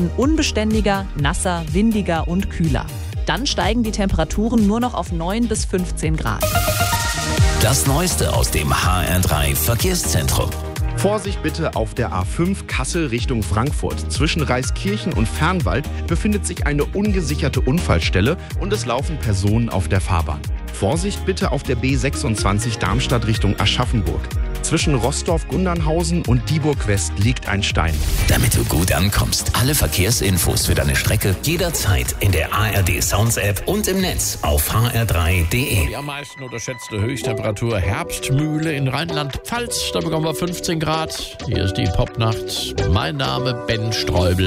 werden unbeständiger, nasser, windiger und kühler. Dann steigen die Temperaturen nur noch auf 9 bis 15 Grad. Das Neueste aus dem HR3 Verkehrszentrum. Vorsicht bitte auf der A5 Kassel Richtung Frankfurt. Zwischen Reiskirchen und Fernwald befindet sich eine ungesicherte Unfallstelle und es laufen Personen auf der Fahrbahn. Vorsicht bitte auf der B26 Darmstadt Richtung Aschaffenburg. Zwischen Rostorf-Gundernhausen und Dieburg-West liegt ein Stein. Damit du gut ankommst, alle Verkehrsinfos für deine Strecke jederzeit in der ARD Sounds App und im Netz auf hr3.de. Die am meisten unterschätzte Höchsttemperatur Herbstmühle in Rheinland-Pfalz. Da bekommen wir 15 Grad. Hier ist die Popnacht. Mein Name Ben Streubel.